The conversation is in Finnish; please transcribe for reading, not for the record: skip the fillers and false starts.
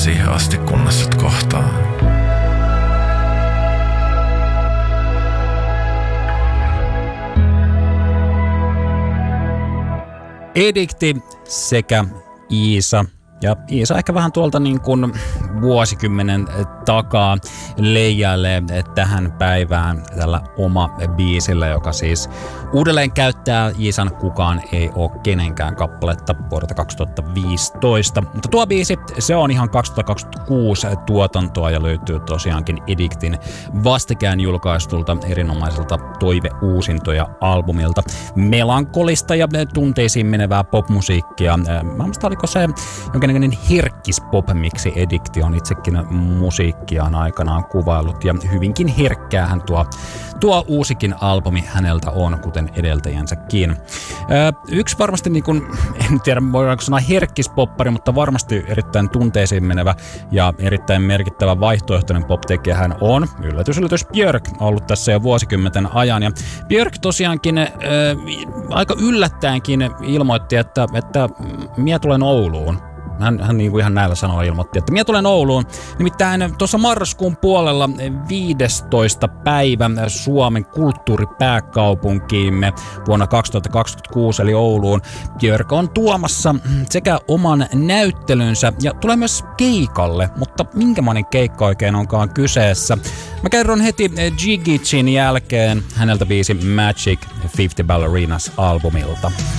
siihen asti, kunnes sut kohtaa. Edikti sekä Iisa. Ja Iisa ehkä vähän tuolta niin kuin vuosikymmenen takaa leijailee tähän päivään tällä oma biisillä, joka siis uudelleen käyttää Iisan Kukaan ei oo kenenkään kappaletta vuodelta 2015. Mutta tuo biisi, se on ihan 2026 tuotantoa ja löytyy tosiaankin Ediktin vastikään julkaistulta erinomaiselta Toive-uusintoja-albumilta. Melankolista ja tunteisiin menevää popmusiikkia. Mä muistan, oliko se jonkinlainen herkkispop, miksi Edikti on itsekin musiikkiaan aikanaan kuvaillut, ja hyvinkin herkkäähän tuo uusikin albumi häneltä on, kuten edeltäjänsäkin. Yksi varmasti, niin kuin, en tiedä voidaanko sanoa herkkispoppari, mutta varmasti erittäin tunteisiin menevä ja erittäin merkittävä vaihtoehtoinen poptekijä hän on. Yllätys Björk ollut tässä jo vuosikymmenten ajan, ja Björk tosiaankin aika yllättäenkin ilmoitti, että minä tulen Ouluun. Hän niin kuin ihan näillä sanoilla ilmoitti, että minä tulen Ouluun. Nimittäin tuossa marraskuun puolella 15. päivä Suomen kulttuuripääkaupunkiimme vuonna 2026 eli Ouluun. Björk on tuomassa sekä oman näyttelynsä ja tulee myös keikalle, mutta minkälainen keikka oikein onkaan kyseessä? Mä kerron heti Gigicin jälkeen häneltä biisi Magic 50 Ballerinas albumilta.